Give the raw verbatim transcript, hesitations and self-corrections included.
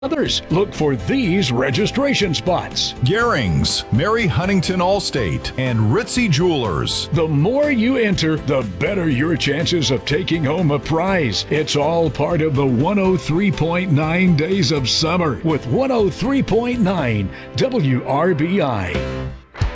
Others, look for these registration spots. Garings, Mary Huntington Allstate, and Ritzy Jewelers. The more you enter, the better your chances of taking home a prize. It's all part of the one oh three point nine Days of Summer with one oh three point nine W R B I.